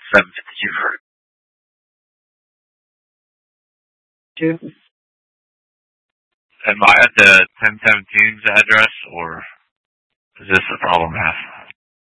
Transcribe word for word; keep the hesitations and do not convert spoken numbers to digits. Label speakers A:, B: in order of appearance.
A: seven fifty-two for
B: Two.
A: Am I at the ten seventeen's address, or is this the problem I have?